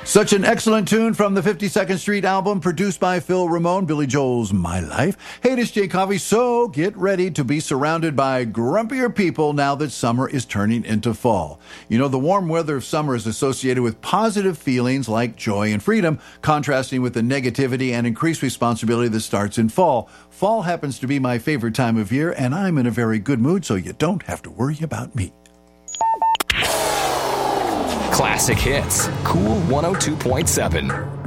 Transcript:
Such an excellent tune from the 52nd Street album produced by Phil Ramone, Billy Joel's My Life. Hey, this is Jay Coffey. So get ready to be surrounded by grumpier people now that summer is turning into fall. You know, the warm weather of summer is associated with positive feelings like joy and freedom, contrasting with the negativity and increased responsibility that starts in fall. Fall happens to be my favorite time of year, and I'm in a very good mood, so you don't have to worry about me. Classic hits. Cool 102.7.